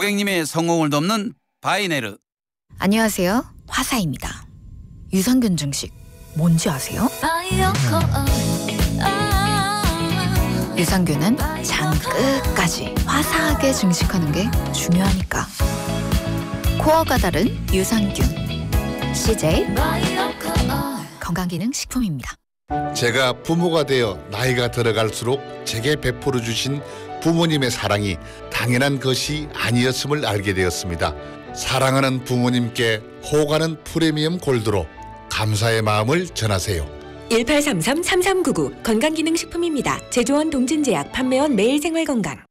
고객님의 성공을 돕는 바이네르. 안녕하세요. 화사입니다. 유산균 증식 뭔지 아세요? 유산균은 장 끝까지 화사하게 증식하는 게 중요하니까. 코어가 다른 유산균 CJ 건강기능식품입니다. 제가 부모가 되어 나이가 들어갈수록 제게 베풀어 주신 부모님의 사랑이 당연한 것이 아니었음을 알게 되었습니다. 사랑하는 부모님께 호가는 프리미엄 골드로 감사의 마음을 전하세요. 1833-3399 건강기능식품입니다. 제조원 동진제약, 판매원 매일생활건강.